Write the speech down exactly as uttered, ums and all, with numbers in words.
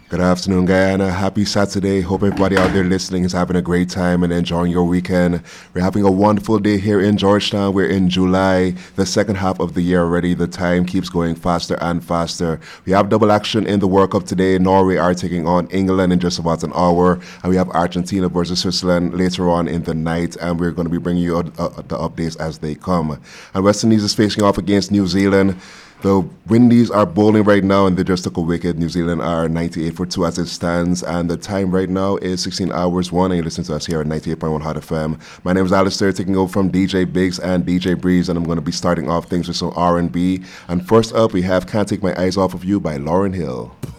Good afternoon, Guyana. Happy Saturday. Hope everybody out there listening is having a great time and enjoying your weekend. We're having a wonderful day here in Georgetown. We're in July, the second half of the year already. The time keeps going faster and faster. We have double action in the World Cup today. Norway are taking on England in just about an hour. And we have Argentina versus Switzerland later on in the night. And we're going to be bringing you uh, the updates as they come. And West Indies is facing off against New Zealand. The Windies are bowling right now, and they just took a wicket. New Zealand are ninety-eight for two as it stands, and the time right now is sixteen hours one, and you listen to us here at ninety-eight point one Hot F M. My name is Alistair, taking over from D J Biggs and D J Breeze, and I'm going to be starting off things with some R and B. And first up, we have Can't Take My Eyes Off of You by Lauryn Hill.